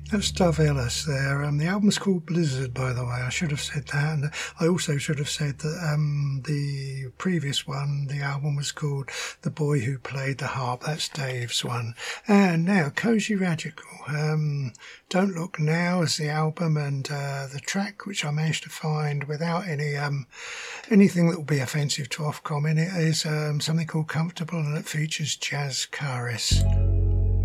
That's Dove Ellis there. The album's called Blizzard, by the way. I should have said that. And I also should have said that the previous one, the album was called The Boy Who Played the Harp. That's Dave's one. And now, Cozy Radical. Don't Look Now is the album, and the track which I managed to find without anything that will be offensive to Ofcom in it is something called Comfortable, and it features Jazz Karis.